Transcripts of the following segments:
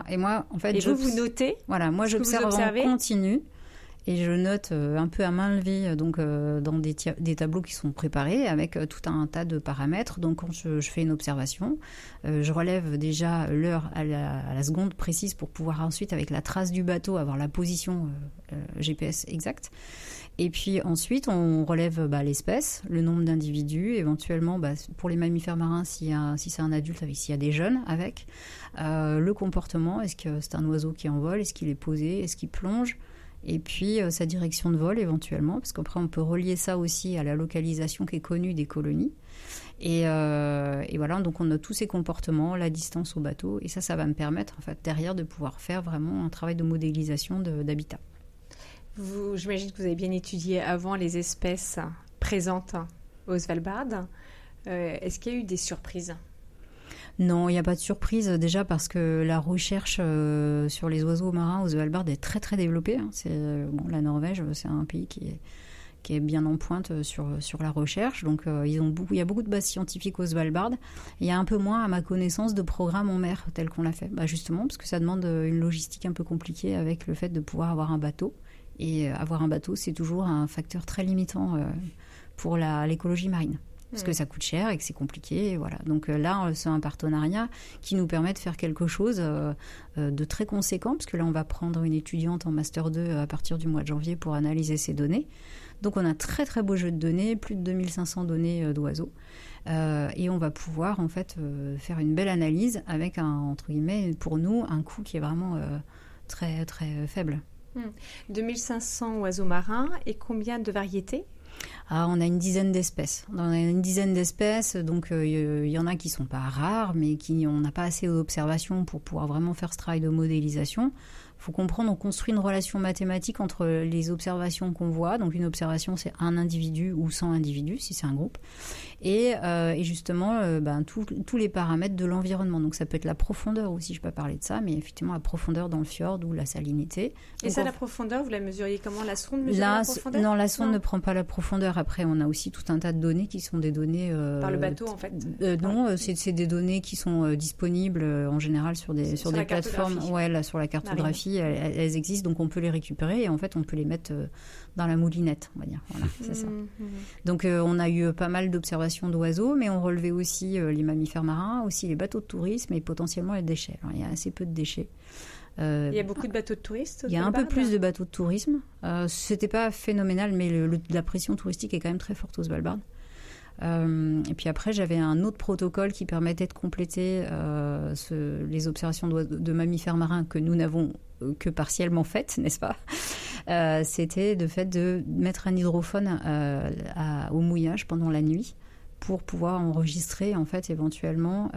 Et moi, en fait, vous notez. Voilà, moi j'observe en continu. Et je note un peu à main levée donc, dans des tableaux qui sont préparés avec tout un tas de paramètres. Donc quand je fais une observation, je relève déjà l'heure à la seconde précise pour pouvoir ensuite, avec la trace du bateau, avoir la position GPS exacte. Et puis ensuite, on relève l'espèce, le nombre d'individus, éventuellement pour les mammifères marins, si c'est un adulte, s'il y a des jeunes avec, le comportement, est-ce que c'est un oiseau qui envole, est-ce qu'il est posé, est-ce qu'il plonge, et puis sa direction de vol éventuellement, parce qu'après on peut relier ça aussi à la localisation qui est connue des colonies. Et voilà, donc on a tous ces comportements, la distance au bateau, et ça va me permettre en fait derrière de pouvoir faire vraiment un travail de modélisation d'habitat. J'imagine que vous avez bien étudié avant les espèces présentes au Svalbard. Est-ce qu'il y a eu des surprises ? Non, il n'y a pas de surprise, déjà parce que la recherche sur les oiseaux marins au Svalbard est très très développée. La Norvège, c'est un pays qui est bien en pointe sur la recherche. Donc il y a beaucoup de bases scientifiques au Svalbard. Il y a un peu moins, à ma connaissance, de programmes en mer tel qu'on l'a fait. Justement, parce que ça demande une logistique un peu compliquée avec le fait de pouvoir avoir un bateau. Et avoir un bateau, c'est toujours un facteur très limitant pour l'écologie marine. Parce que ça coûte cher et que c'est compliqué. Et voilà. Donc là, c'est un partenariat qui nous permet de faire quelque chose de très conséquent, parce que là, on va prendre une étudiante en Master 2 à partir du mois de janvier pour analyser ces données. Donc on a un très très beau jeu de données, plus de 2500 données d'oiseaux. Et on va pouvoir en fait faire une belle analyse avec entre guillemets, pour nous, un coût qui est vraiment très très faible. 2500 oiseaux marins et combien de variétés ? On a une dizaine d'espèces. Donc il y en a qui sont pas rares, mais on n'a pas assez d'observations pour pouvoir vraiment faire ce travail de modélisation. Il faut comprendre, on construit une relation mathématique entre les observations qu'on voit. Donc une observation, c'est un individu ou 100 individus, si c'est un groupe. Et justement, tous les paramètres de l'environnement. Donc ça peut être la profondeur aussi, je peux parler de ça, mais effectivement la profondeur dans le fjord ou la salinité. Et donc, la profondeur, vous la mesuriez comment ? La sonde mesure la profondeur ? Non, la sonde ne prend pas la profondeur. Après, on a aussi tout un tas de données qui sont des données... par le bateau, en fait ? Non, c'est des données qui sont disponibles en général sur des plateformes. Ouais, là, sur la cartographie, elles existent, donc on peut les récupérer et en fait, on peut les mettre dans la moulinette, on va dire. Voilà, c'est ça. Donc, on a eu pas mal d'observations d'oiseaux, mais on relevait aussi les mammifères marins, aussi les bateaux de tourisme et potentiellement les déchets. Alors, il y a assez peu de déchets. Il y a beaucoup de bateaux de touristes. Il y a un peu plus de bateaux de tourisme. C'était pas phénoménal, mais la pression touristique est quand même très forte au Svalbard. Et puis après, j'avais un autre protocole qui permettait de compléter les observations de mammifères marins que nous n'avons que partiellement faites, n'est-ce pas ? C'était de mettre un hydrophone au mouillage pendant la nuit pour pouvoir enregistrer en fait éventuellement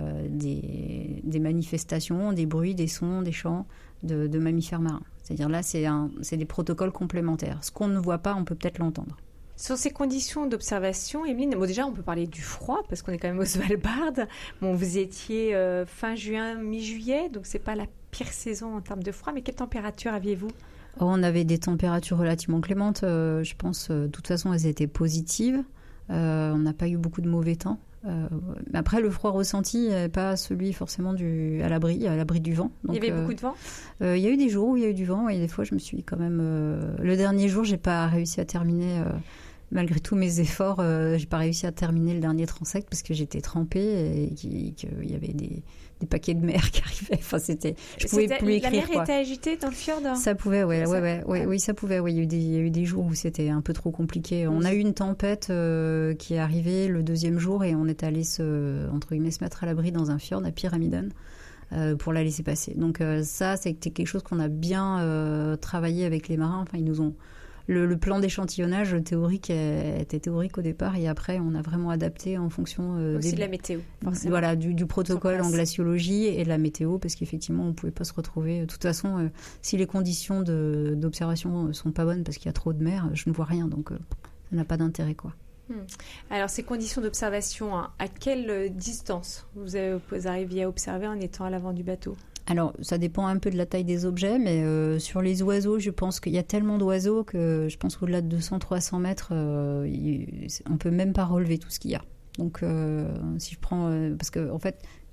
des manifestations, des bruits, des sons, des chants de mammifères marins. C'est-à-dire là, c'est des protocoles complémentaires. Ce qu'on ne voit pas, on peut peut-être l'entendre. Sur ces conditions d'observation, Emeline, déjà on peut parler du froid parce qu'on est quand même au Svalbard. Vous étiez fin juin, mi-juillet, donc c'est pas la pire saison en termes de froid, mais quelle température aviez-vous ? On avait des températures relativement clémentes, je pense. De toute façon, elles étaient positives. On n'a pas eu beaucoup de mauvais temps. Après, le froid ressenti n'est pas celui forcément à l'abri du vent. Donc, il y avait beaucoup de vent ? Il y a eu des jours où il y a eu du vent et des fois, je me suis quand même... le dernier jour, j'ai pas réussi à terminer... malgré tous mes efforts, j'ai pas réussi à terminer le dernier transect parce que j'étais trempée et qu'il y avait des paquets de mer qui arrivaient. Enfin, je pouvais plus écrire. La mer était agitée dans le fjord ? Ça pouvait, oui, ça pouvait. Oui, il y a eu des jours où c'était un peu trop compliqué. On a eu une tempête qui est arrivée le deuxième jour et on est allé entre guillemets se mettre à l'abri dans un fjord à Pyramiden. Pour la laisser passer. Donc ça, c'était quelque chose qu'on a bien travaillé avec les marins. Enfin, ils nous ont... Le plan d'échantillonnage théorique était théorique au départ et après on a vraiment adapté en fonction de la météo. Forcément. Voilà, du protocole en glaciologie et de la météo parce qu'effectivement on ne pouvait pas se retrouver. De toute façon, si les conditions d'observation sont pas bonnes parce qu'il y a trop de mer, je ne vois rien, donc ça n'a pas d'intérêt, quoi. Alors ces conditions d'observation, à quelle distance vous arriviez à observer en étant à l'avant du bateau ? Alors, ça dépend un peu de la taille des objets, mais sur les oiseaux, je pense qu'il y a tellement d'oiseaux que je pense qu'au-delà de 200-300 mètres, on ne peut même pas relever tout ce qu'il y a. Donc, si je prends... parce qu'en fait,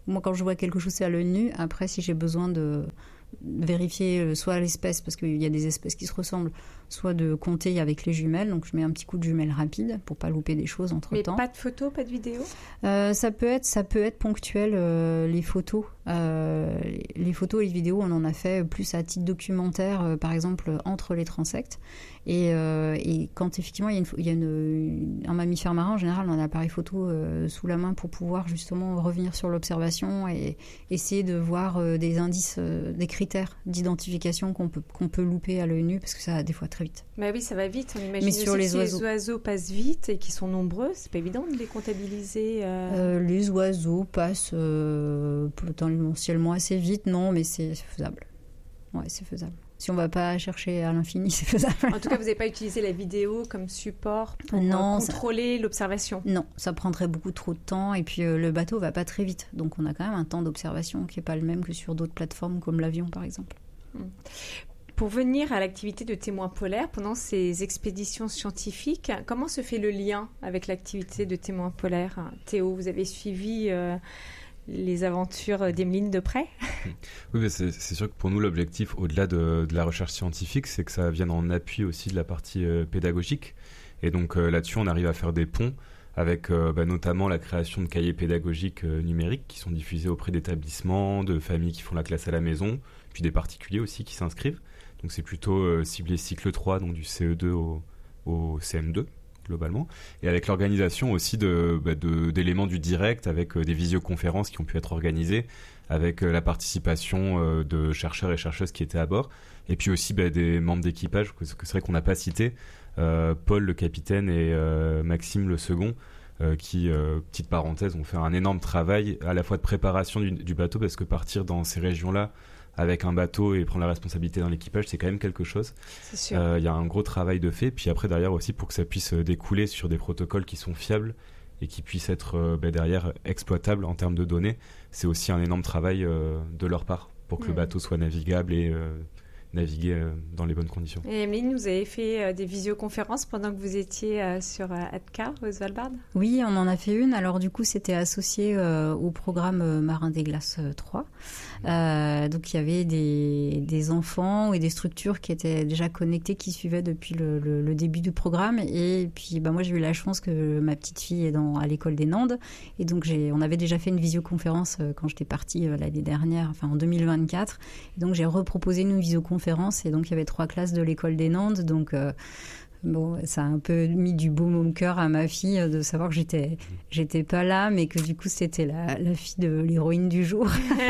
moi, quand je vois quelque chose, c'est à l'œil nu. Après, si j'ai besoin de vérifier soit l'espèce, parce qu'il y a des espèces qui se ressemblent, soit de compter avec les jumelles. Donc, je mets un petit coup de jumelle rapide pour pas louper des choses entre-temps. Mais pas de photos, pas de vidéos ça peut être ponctuel, les photos. Les photos et les vidéos, on en a fait plus à titre documentaire, par exemple, entre les transectes. Et quand effectivement il y a un mammifère marin, en général, on a un appareil photo sous la main pour pouvoir justement revenir sur l'observation et essayer de voir des indices, des critères d'identification qu'on peut louper à l'œil nu, parce que ça va des fois très vite. Bah oui, ça va vite. On imagine Mais sur aussi les que les oiseaux passent vite et qu'ils sont nombreux. C'est pas évident de les comptabiliser. Les oiseaux passent potentiellement assez vite, non, mais c'est faisable. Ouais, c'est faisable. Si on ne va pas chercher à l'infini, c'est faisable. En tout cas, vous n'avez pas utilisé la vidéo comme support pour contrôler l'observation. Non, ça prendrait beaucoup trop de temps. Et puis, le bateau ne va pas très vite. Donc, on a quand même un temps d'observation qui n'est pas le même que sur d'autres plateformes comme l'avion, par exemple. Pour venir à l'activité de témoin polaire, pendant ces expéditions scientifiques, comment se fait le lien avec l'activité de témoin polaire ? Théo, vous avez suivi les aventures d'Emeline de près ? Oui, mais c'est sûr que pour nous, l'objectif, au-delà de la recherche scientifique, c'est que ça vienne en appui aussi de la partie pédagogique. Et donc là-dessus, on arrive à faire des ponts avec notamment la création de cahiers pédagogiques numériques qui sont diffusés auprès d'établissements, de familles qui font la classe à la maison, puis des particuliers aussi qui s'inscrivent. Donc c'est plutôt ciblé cycle 3, donc du CE2 au CM2. Globalement, et avec l'organisation aussi d'éléments du direct, avec des visioconférences qui ont pu être organisées, avec la participation de chercheurs et chercheuses qui étaient à bord, et puis aussi des membres d'équipage, que c'est vrai qu'on n'a pas cité, Paul le capitaine et Maxime le second, qui, petite parenthèse, ont fait un énorme travail à la fois de préparation du bateau, parce que partir dans ces régions-là, avec un bateau et prendre la responsabilité dans l'équipage, c'est quand même quelque chose. C'est sûr. Y a un gros travail de fait. Puis après, derrière aussi, pour que ça puisse découler sur des protocoles qui sont fiables et qui puissent être derrière exploitables en termes de données, c'est aussi un énorme travail de leur part pour que le bateau soit navigable et naviguer dans les bonnes conditions. Et Emeline, vous avez fait des visioconférences pendant que vous étiez sur Atka, au Svalbard ? Oui, on en a fait une. Alors du coup, c'était associé au programme Marin des Glaces 3. Donc il y avait des enfants et des structures qui étaient déjà connectées, qui suivaient depuis le début du programme. Et puis moi, j'ai eu la chance que ma petite fille est à l'école des Nandes. Et donc on avait déjà fait une visioconférence quand j'étais partie l'année dernière, enfin en 2024. Et donc j'ai reproposé une visioconférence. Et donc, il y avait 3 classes de l'école des Nandes. Donc, ça a un peu mis du baume au cœur à ma fille de savoir que j'étais pas là, mais que du coup, c'était la fille de l'héroïne du jour.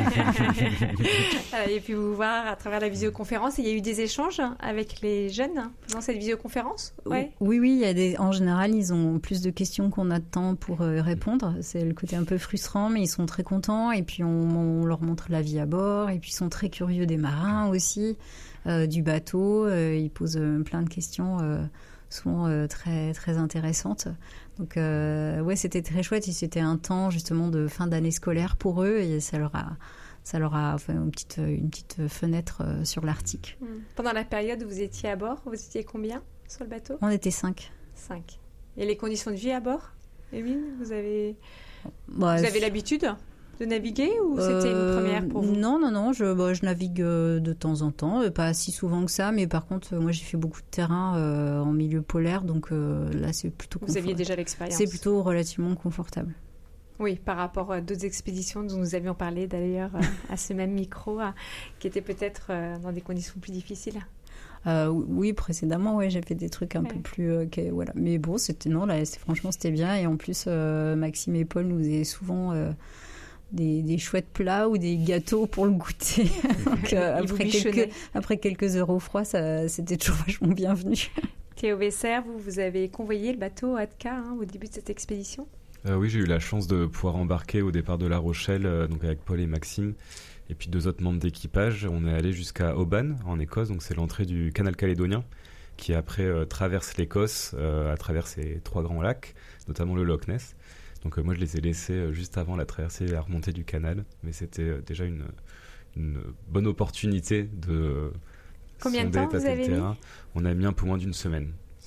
Et puis, vous voir à travers la visioconférence. Il y a eu des échanges avec les jeunes pendant cette visioconférence ? Ouais. Oui. En général, ils ont plus de questions qu'on a de temps pour répondre. C'est le côté un peu frustrant, mais ils sont très contents. Et puis, on leur montre la vie à bord. Et puis, ils sont très curieux des marins aussi. Du bateau, ils posent plein de questions souvent très, très intéressantes. Donc c'était très chouette, et c'était un temps justement de fin d'année scolaire pour eux, et ça leur a fait une petite fenêtre sur l'Arctique. Pendant la période où vous étiez à bord, vous étiez combien sur le bateau ? On était 5. 5. Et les conditions de vie à bord, Émile, vous avez l'habitude de naviguer, ou c'était une première pour vous ? Non, je navigue de temps en temps, pas si souvent que ça, mais par contre, moi j'ai fait beaucoup de terrain en milieu polaire, donc là c'est plutôt Vous aviez déjà l'expérience. C'est plutôt relativement confortable. Oui, par rapport à d'autres expéditions dont nous avions parlé d'ailleurs à ce même micro, qui étaient peut-être dans des conditions plus difficiles. Oui, précédemment, j'ai fait des trucs un peu plus... voilà. Mais bon, franchement, c'était bien. Et en plus, Maxime et Paul nous faisaient souvent des chouettes plats ou des gâteaux pour le goûter. Donc, après quelques heures au froid, c'était toujours vachement bienvenu. Théo Besser, vous avez convoyé le bateau à Atka au début de cette expédition ? Oui, j'ai eu la chance de pouvoir embarquer au départ de La Rochelle, donc avec Paul et Maxime, et puis 2 autres membres d'équipage. On est allé jusqu'à Oban, en Écosse, donc c'est l'entrée du canal calédonien, qui après traverse l'Écosse à travers ces 3 grands lacs, notamment le Loch Ness. Donc moi, je les ai laissés juste avant la traversée et la remontée du canal, mais c'était déjà une bonne opportunité de Combien de temps vous avez mis ? On a mis un peu moins d'1 semaine.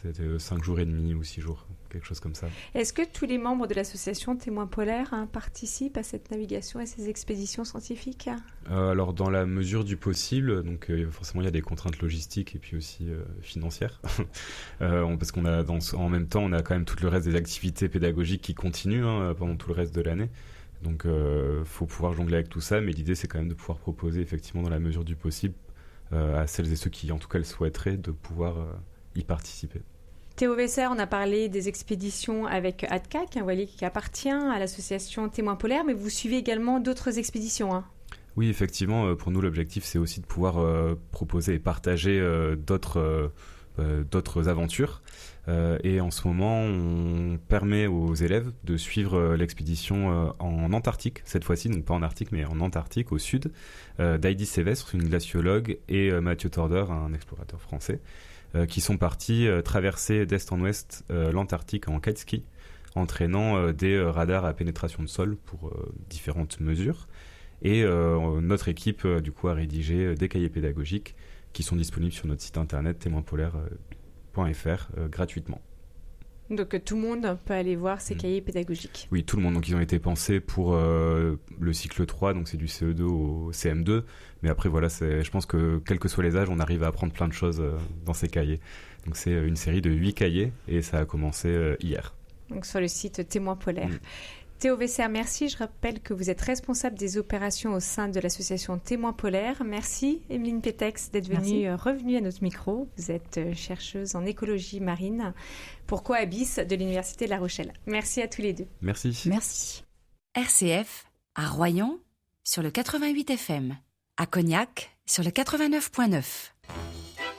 c'était 5 jours et demi ou 6 jours, quelque chose comme ça. Est-ce que tous les membres de l'association Témoins Polaires participent à cette navigation et ces expéditions scientifiques ? Alors dans la mesure du possible, donc forcément il y a des contraintes logistiques et puis aussi financières, parce qu'on a en même temps on a quand même tout le reste des activités pédagogiques qui continuent pendant tout le reste de l'année. Donc faut pouvoir jongler avec tout ça, mais l'idée c'est quand même de pouvoir proposer effectivement dans la mesure du possible à celles et ceux qui en tout cas le souhaiteraient de pouvoir y participer. Théo Wesser, on a parlé des expéditions avec ADCAC, un voilier qui appartient à l'association Témoins Polaires, mais vous suivez également d'autres expéditions. Oui, effectivement, pour nous l'objectif c'est aussi de pouvoir proposer et partager d'autres aventures. Et en ce moment, on permet aux élèves de suivre l'expédition en Antarctique, cette fois-ci, donc pas en Arctique, mais en Antarctique, au sud, d'Heidi Sévestre, une glaciologue, et Mathieu Torder, un explorateur français, qui sont partis traverser d'est en ouest l'Antarctique en kite-ski, entraînant des radars à pénétration de sol pour différentes mesures. Et notre équipe, du coup, a rédigé des cahiers pédagogiques qui sont disponibles sur notre site internet témoinspolaires.fr gratuitement. Donc tout le monde peut aller voir ces cahiers pédagogiques. Oui, tout le monde. Donc ils ont été pensés pour le cycle 3, donc c'est du CE2 au CM2. Mais après, voilà, je pense que quels que soient les âges, on arrive à apprendre plein de choses dans ces cahiers. Donc c'est une série de 8 cahiers et ça a commencé hier. Donc sur le site Témoins Polaires. Théo Wesser, merci. Je rappelle que vous êtes responsable des opérations au sein de l'association Témoins Polaires. Merci, Emeline Pétex, d'être revenue à notre micro. Vous êtes chercheuse en écologie marine pour Coabis de l'Université de La Rochelle. Merci à tous les deux. Merci. Merci. RCF, à Royan, sur le 88 FM. À Cognac, sur le 89.9.